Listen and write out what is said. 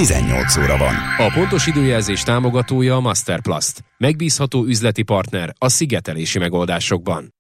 18 óra van. A pontos időjelzés támogatója a Masterplast. Megbízható üzleti partner a szigetelési megoldásokban.